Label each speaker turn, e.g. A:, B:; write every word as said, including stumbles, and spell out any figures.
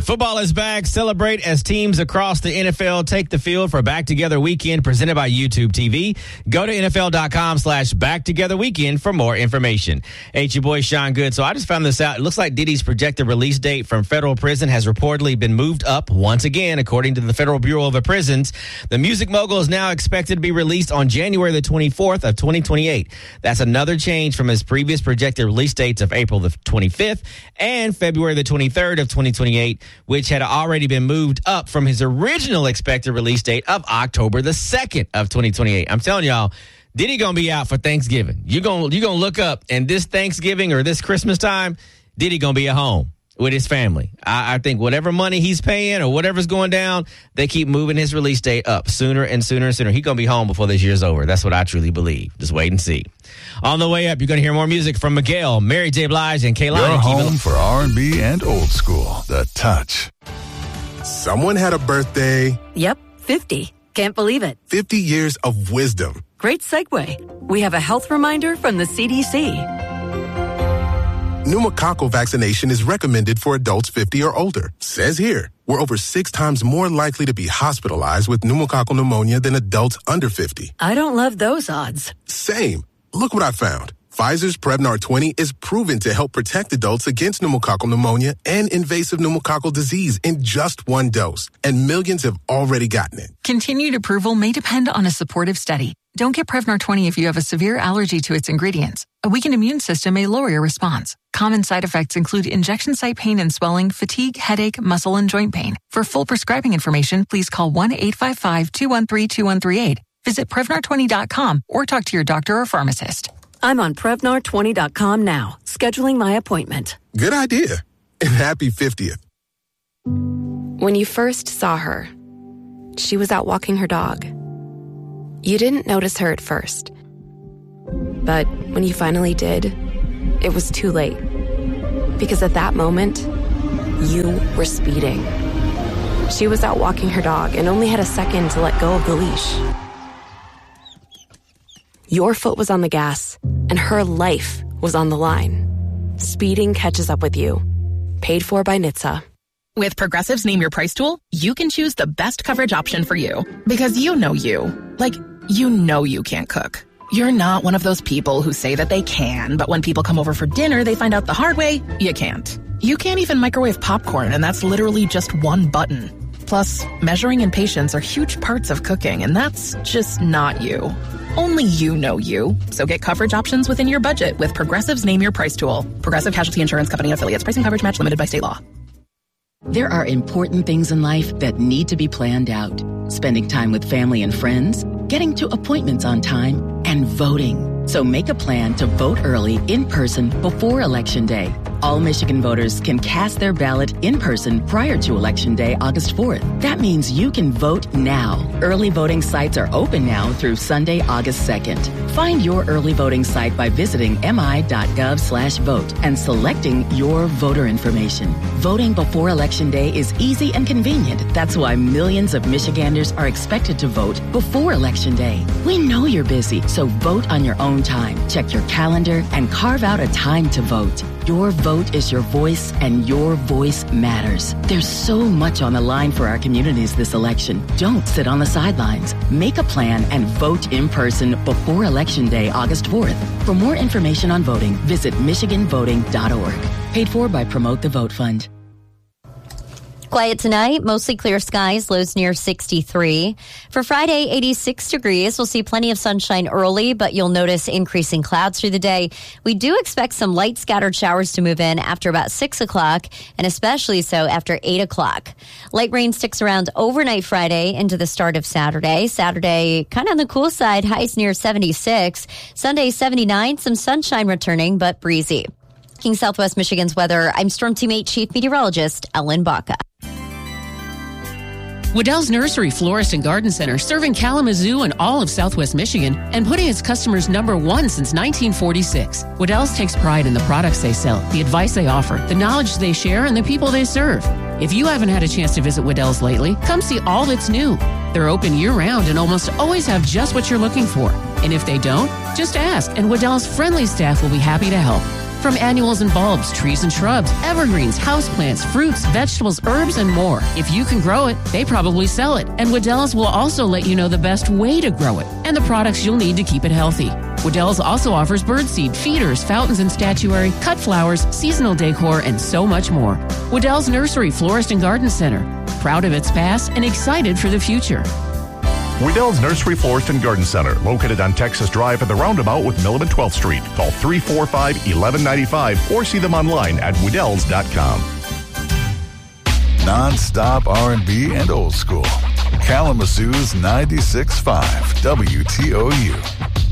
A: Football is back. Celebrate as teams across the N F L take the field for Back Together Weekend presented by YouTube T V. Go to N F L dot com slash Back Together Weekend for more information. Hey, it's your boy Sean Good. So I just found this out. It looks like Diddy's projected release date from federal prison has reportedly been moved up once again, according to the Federal Bureau of Prisons. The music mogul is now expected to be released on January the twenty-fourth of twenty twenty-eight. That's another change from his previous projected release dates of April the twenty-fifth and February the twenty-third of twenty twenty-eight, which had already been moved up from his original expected release date of October the second of twenty twenty-eight. I'm telling y'all, Diddy gonna be out for Thanksgiving. You're gonna you gonna look up, and this Thanksgiving or this Christmas time, Diddy gonna be at home with his family. I, I think whatever money he's paying or whatever's going down, they keep moving his release date up sooner and sooner and sooner. He's going to be home before this year's over. That's what I truly believe. Just wait and see. On the way up, you're going to hear more music from Miguel, Mary J. Blige, and Kaylani.
B: You're home for R and B and old school. The Touch.
C: Someone had a birthday.
D: Yep, fifty. Can't believe it.
C: fifty years of wisdom.
D: Great segue. We have a health reminder from the C D C.
C: Pneumococcal vaccination is recommended for adults fifty or older. Says here, we're over six times more likely to be hospitalized with pneumococcal pneumonia than adults under fifty.
D: I don't love those odds.
C: Same. Look what I found. Pfizer's Prevnar twenty is proven to help protect adults against pneumococcal pneumonia and invasive pneumococcal disease in just one dose. And millions have already gotten it.
E: Continued approval may depend on a supportive study. Don't get Prevnar twenty if you have a severe allergy to its ingredients. A weakened immune system may lower your response. Common side effects include injection site pain and swelling, fatigue, headache, muscle, and joint pain. For full prescribing information, please call one eight five five, two one three, two one three eight. Visit Prevnar twenty dot com or talk to your doctor or pharmacist.
D: I'm on Prevnar twenty dot com now, scheduling my appointment.
C: Good idea. And happy fiftieth.
F: When you first saw her, she was out walking her dog. You didn't notice her at first. But when you finally did, it was too late. Because at that moment, you were speeding. She was out walking her dog and only had a second to let go of the leash. Your foot was on the gas, and her life was on the line. Speeding catches up with you. Paid for by N H T S A.
G: With Progressive's Name Your Price tool, you can choose the best coverage option for you. Because you know you. Like, you know you can't cook. You're not one of those people who say that they can, but when people come over for dinner, they find out the hard way, you can't. You can't even microwave popcorn, and that's literally just one button. Plus, measuring and patience are huge parts of cooking, and that's just not you. Only you know you. So get coverage options within your budget with Progressive's Name Your Price tool. Progressive Casualty Insurance Company affiliates. Pricing coverage match limited by state law.
H: There are important things in life that need to be planned out. Spending time with family and friends, getting to appointments on time, and voting. So make a plan to vote early in person before Election Day. All Michigan voters can cast their ballot in person prior to Election Day, August fourth. That means you can vote now. Early voting sites are open now through Sunday, August second. Find your early voting site by visiting mi.gov slash vote and selecting your voter information. Voting before Election Day is easy and convenient. That's why millions of Michiganders are expected to vote before Election Day. We know you're busy, so vote on your own time. Check your calendar and carve out a time to vote. Your vote is your voice, and your voice matters. There's so much on the line for our communities this election. Don't sit on the sidelines. Make a plan and vote in person before Election Day, August fourth. For more information on voting, visit michigan voting dot org. Paid for by Promote the Vote Fund.
I: Quiet tonight, mostly clear skies, lows near sixty-three. For Friday, eighty-six degrees. We'll see plenty of sunshine early, but you'll notice increasing clouds through the day. We do expect some light scattered showers to move in after about six o'clock, and especially so after eight o'clock. Light rain sticks around overnight Friday into the start of Saturday. Saturday, kind of on the cool side, highs near seventy-six. Sunday, seventy-nine, some sunshine returning, but breezy. King Southwest Michigan's weather, I'm Storm Team eight Chief Meteorologist Ellen Baca.
J: Waddell's Nursery, Florist, and Garden Center, serving Kalamazoo and all of Southwest Michigan and putting its customers number one since nineteen forty-six. Waddell's takes pride in the products they sell, the advice they offer, the knowledge they share, and the people they serve. If you haven't had a chance to visit Waddell's lately, come see all that's new. They're open year-round and almost always have just what you're looking for. And if they don't, just ask, and Waddell's friendly staff will be happy to help. From annuals and bulbs, trees and shrubs, evergreens, houseplants, fruits, vegetables, herbs, and more. If you can grow it, they probably sell it. And Waddell's will also let you know the best way to grow it and the products you'll need to keep it healthy. Waddell's also offers birdseed, feeders, fountains and statuary, cut flowers, seasonal decor, and so much more. Waddell's Nursery, Florist and Garden Center. Proud of its past and excited for the future.
K: Waddell's Nursery, Florist and Garden Center, located on Texas Drive at the roundabout with Milam and twelfth Street. Call three four five, one one nine five or see them online at Waddells dot com.
B: Non-stop R and B and old school. Kalamazoo's ninety-six point five W T O U.